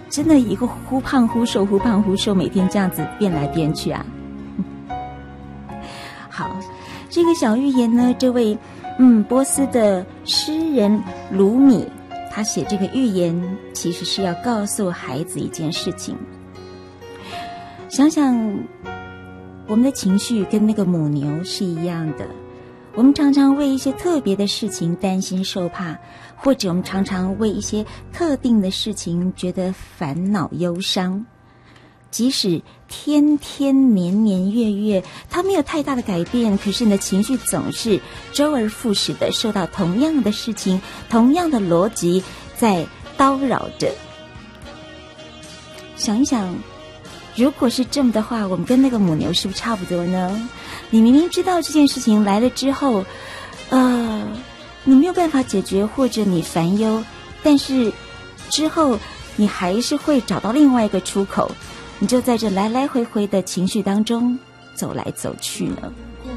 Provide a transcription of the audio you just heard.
真的一个忽胖忽瘦，忽胖忽瘦，每天这样子变来变去啊。好，这个小寓言呢，这位波斯的诗人鲁米，他写这个寓言其实是要告诉孩子一件事情。想想我们的情绪跟那个母牛是一样的，我们常常为一些特别的事情担心受怕，或者我们常常为一些特定的事情觉得烦恼忧伤。即使天天年年月月它没有太大的改变，可是你的情绪总是周而复始的受到同样的事情，同样的逻辑在叨扰着。想一想，如果是这么的话，我们跟那个母牛是不是差不多呢？你明明知道这件事情来了之后你没有办法解决，或者你烦忧，但是之后你还是会找到另外一个出口，你就在这来来回回的情绪当中走来走去呢。